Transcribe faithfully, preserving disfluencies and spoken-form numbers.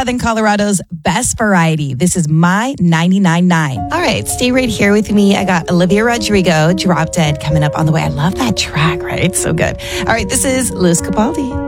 Southern Colorado's best variety. This is My ninety-nine point nine. All right, stay right here with me. I got Olivia Rodrigo, Drop Dead, coming up on the way. I love that track, right? So good. All right, this is Luz Capaldi.